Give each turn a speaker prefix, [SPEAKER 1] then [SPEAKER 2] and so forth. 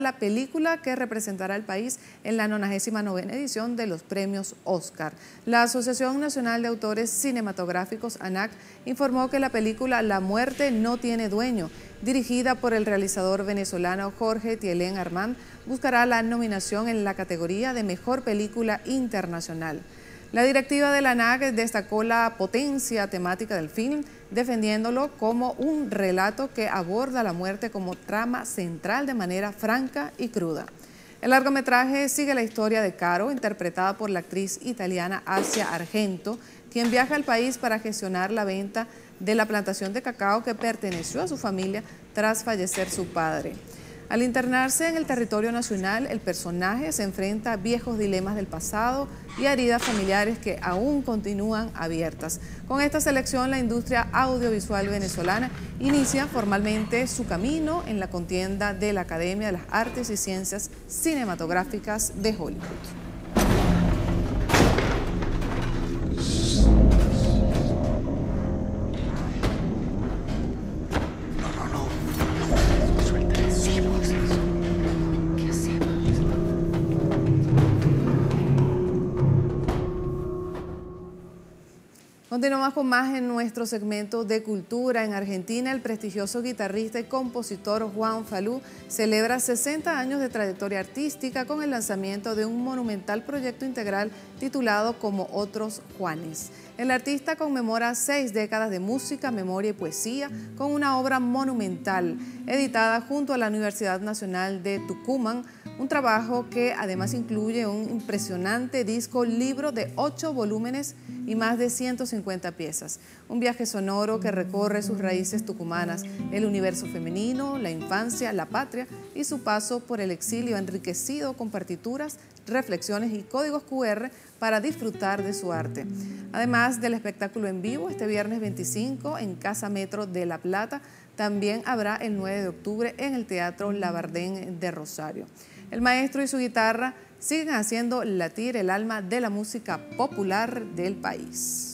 [SPEAKER 1] la película que representará al país en la 99ª edición de los premios Oscar. La Asociación Nacional de Autores Cinematográficos, ANAC, informó que la película La muerte no tiene dueño, dirigida por el realizador venezolano Jorge Thielén Armand, buscará la nominación en la categoría de Mejor Película Internacional. La directiva de la ANAC destacó la potencia temática del film, defendiéndolo como un relato que aborda la muerte como trama central de manera franca y cruda. El largometraje sigue la historia de Caro, interpretada por la actriz italiana Asia Argento, quien viaja al país para gestionar la venta de la plantación de cacao que perteneció a su familia tras fallecer su padre. Al internarse en el territorio nacional, el personaje se enfrenta a viejos dilemas del pasado y a heridas familiares que aún continúan abiertas. Con esta selección, la industria audiovisual venezolana inicia formalmente su camino en la contienda de la Academia de las Artes y Ciencias Cinematográficas de Hollywood. Continuamos con más en nuestro segmento de cultura. En Argentina, el prestigioso guitarrista y compositor Juan Falú celebra 60 años de trayectoria artística con el lanzamiento de un monumental proyecto integral titulado Como otros Juanes. El artista conmemora 6 décadas de música, memoria y poesía con una obra monumental editada junto a la Universidad Nacional de Tucumán, un trabajo que además incluye un impresionante disco libro de 8 volúmenes y más de 150 piezas. Un viaje sonoro que recorre sus raíces tucumanas, el universo femenino, la infancia, la patria y su paso por el exilio, enriquecido con partituras, reflexiones y códigos QR para disfrutar de su arte. Además del espectáculo en vivo, este viernes 25 en Casa Metro de La Plata, también habrá el 9 de octubre en el Teatro Labardén de Rosario. El maestro y su guitarra siguen haciendo latir el alma de la música popular del país.